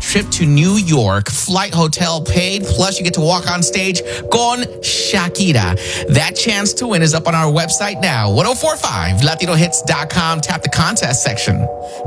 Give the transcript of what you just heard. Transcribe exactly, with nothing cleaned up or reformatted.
trip to New York, flight, hotel paid, plus you get to walk on stage con Shakira. That chance to win is up on our website now, ten forty-five latino hits dot com. Tap the contest section.